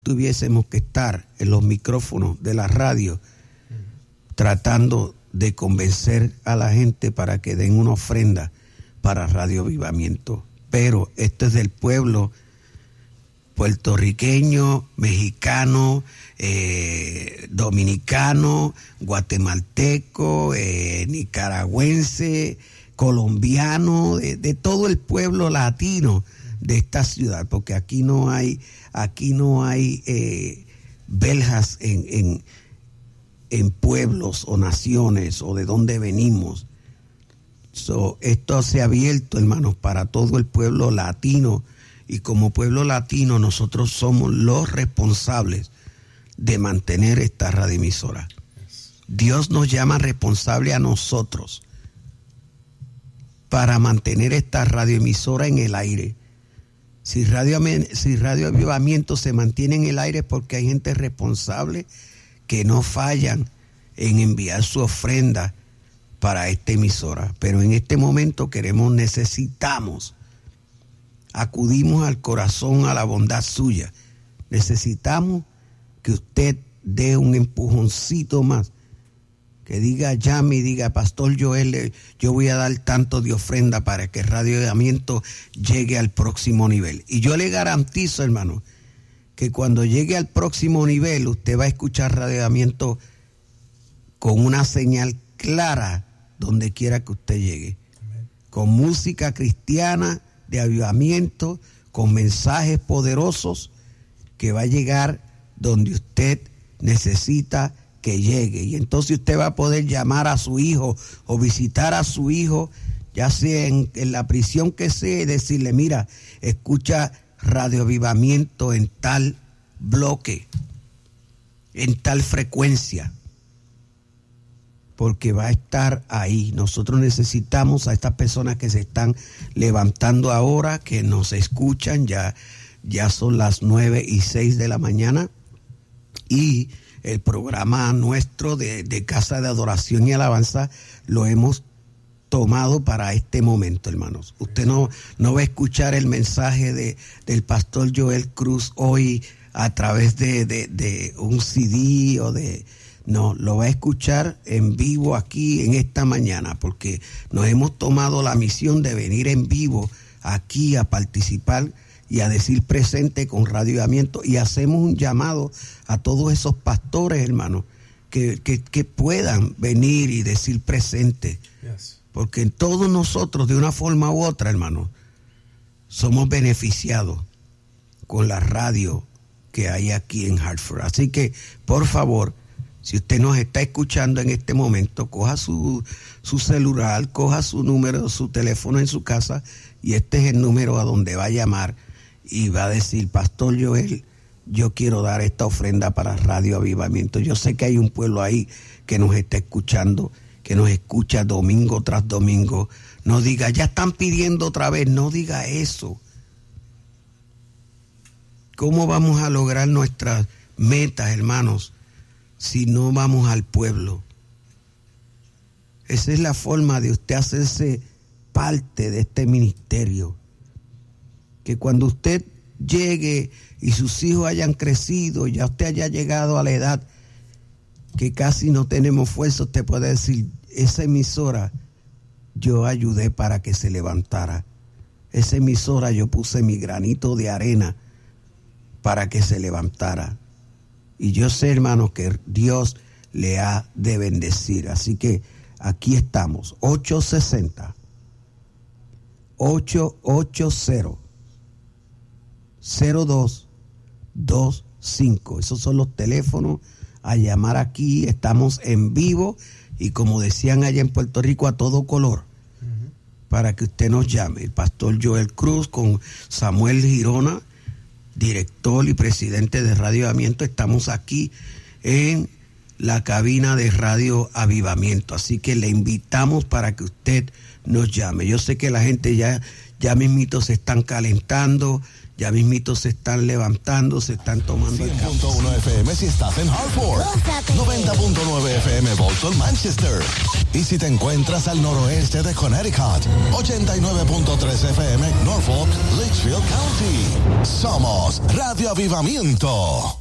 tuviésemos que estar en los micrófonos de la radio tratando de convencer a la gente para que den una ofrenda para Radio Avivamiento. Pero esto es del pueblo puertorriqueño, mexicano, dominicano, guatemalteco, nicaragüense, colombiano, de todo el pueblo latino de esta ciudad, porque aquí no hay verjas en pueblos o naciones o de dónde venimos. Esto se ha abierto, hermanos, para todo el pueblo latino, y como pueblo latino nosotros somos los responsables de mantener esta radioemisora. Dios nos llama responsable a nosotros para mantener esta radioemisora en el aire. Si Radio Avivamiento se mantiene en el aire es porque hay gente responsable que no fallan en enviar su ofrenda para esta emisora. Pero en este momento necesitamos, acudimos al corazón, a la bondad suya. Necesitamos que usted dé un empujoncito más, que diga, llame y diga, Pastor Joel, yo voy a dar tanto de ofrenda para que Radio Avivamiento llegue al próximo nivel. Y yo le garantizo, hermano, que cuando llegue al próximo nivel, usted va a escuchar Radio Avivamiento con una señal clara donde quiera que usted llegue. Amén. Con música cristiana de avivamiento, con mensajes poderosos que va a llegar donde usted necesita que llegue. Y entonces usted va a poder llamar a su hijo o visitar a su hijo, ya sea en la prisión que sea, y decirle, mira, escucha Radio Avivamiento en tal bloque, en tal frecuencia, porque va a estar ahí. Nosotros necesitamos a estas personas que se están levantando ahora, que nos escuchan, ya son las 9:06 de la mañana, y el programa nuestro de Casa de Adoración y Alabanza lo hemos tomado para este momento, hermanos. Usted no va a escuchar el mensaje del pastor Joel Cruz hoy a través de un CD no, lo va a escuchar en vivo aquí en esta mañana, porque nos hemos tomado la misión de venir en vivo aquí a participar y a decir presente con Radio Avivamiento, y hacemos un llamado a todos esos pastores, hermanos, que puedan venir y decir presente. Yes. Porque todos nosotros, de una forma u otra, hermanos, somos beneficiados con la radio que hay aquí en Hartford. Así que, por favor, si usted nos está escuchando en este momento, coja su celular, coja su número, su teléfono en su casa, y este es el número a donde va a llamar y va a decir, Pastor Joel, yo quiero dar esta ofrenda para Radio Avivamiento. Yo sé que hay un pueblo ahí que nos está escuchando, que nos escucha domingo tras domingo. No diga, ya están pidiendo otra vez, no diga eso. ¿Cómo vamos a lograr nuestras metas, hermanos, si no vamos al pueblo? Esa es la forma de usted hacerse parte de este ministerio. Que cuando usted llegue y sus hijos hayan crecido, ya usted haya llegado a la edad que casi no tenemos fuerza, usted puede decir, esa emisora yo ayudé para que se levantara. Esa emisora yo puse mi granito de arena para que se levantara. Y yo sé, hermanos, que Dios le ha de bendecir. Así que aquí estamos, 860-880-0225. Esos son los teléfonos a llamar aquí. Estamos en vivo y, como decían allá en Puerto Rico, a todo color, para que usted nos llame. El pastor Joel Cruz con Samuel Girona, director y presidente de Radio Avivamiento, estamos aquí en la cabina de Radio Avivamiento. Así que le invitamos para que usted nos llame. Yo sé que la gente ya ya mismito se están calentando, ya mismito se están levantando, se están tomando el 100.1 FM si estás en Hartford, 90.9 FM Bolton, Manchester. Y si te encuentras al noroeste de Connecticut, 89.3 FM Norfolk, Litchfield County. Somos Radio Avivamiento.